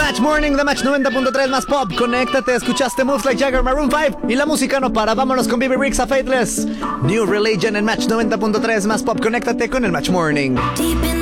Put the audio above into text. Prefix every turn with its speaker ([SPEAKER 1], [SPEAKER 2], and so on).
[SPEAKER 1] Match Morning de Match 90.3 más pop. Conéctate, escuchaste Moves Like Jagger, Maroon 5 y la música no para. Vámonos con Bibi Riggs a Faithless. New Religion en Match 90.3 más pop. Conéctate con el Match Morning.